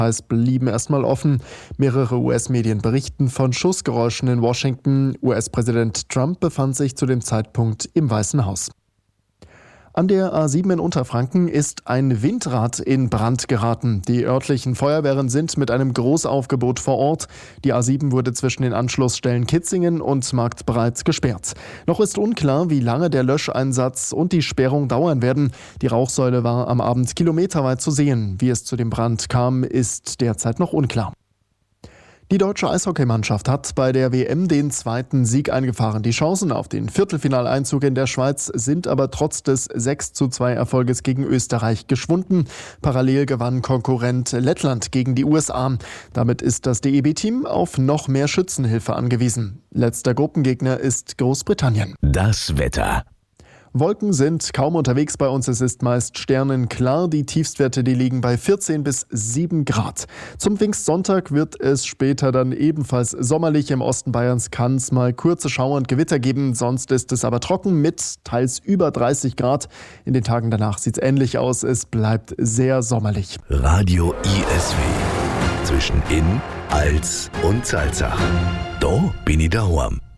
blieben erstmal offen. Mehrere US-Medien berichten von Schussgeräuschen in Washington. US-Präsident Trump befand sich zu dem Zeitpunkt im Weißen Haus. An der A7 in Unterfranken ist ein Windrad in Brand geraten. Die örtlichen Feuerwehren sind mit einem Großaufgebot vor Ort. Die A7 wurde zwischen den Anschlussstellen Kitzingen und Marktbreit gesperrt. Noch ist unklar, wie lange der Löscheinsatz und die Sperrung dauern werden. Die Rauchsäule war am Abend kilometerweit zu sehen. Wie es zu dem Brand kam, ist derzeit noch unklar. Die deutsche Eishockeymannschaft hat bei der WM den zweiten Sieg eingefahren. Die Chancen auf den Viertelfinaleinzug in der Schweiz sind aber trotz des 6:2 Erfolges gegen Österreich geschwunden. Parallel gewann Konkurrent Lettland gegen die USA. Damit ist das DEB-Team auf noch mehr Schützenhilfe angewiesen. Letzter Gruppengegner ist Großbritannien. Das Wetter. Wolken sind kaum unterwegs bei uns, es ist meist sternenklar. Die Tiefstwerte, die liegen bei 14 bis 7 Grad. Zum Pfingstsonntag wird es später dann ebenfalls sommerlich. Im Osten Bayerns kann es mal kurze Schauer und Gewitter geben, sonst ist es aber trocken mit teils über 30 Grad. In den Tagen danach sieht es ähnlich aus, es bleibt sehr sommerlich. Radio ISW. Zwischen Inn, Als und Salzach. Da bin ich daheim.